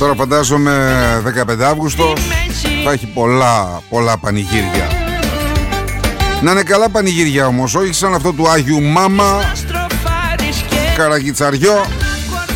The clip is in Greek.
Τώρα φαντάζομαι 15 Αύγουστο θα έχει πολλά πανηγύρια. Να είναι καλά πανηγύρια όμως, όχι σαν αυτό του Άγιου Μάμα Καρακιτσαριό.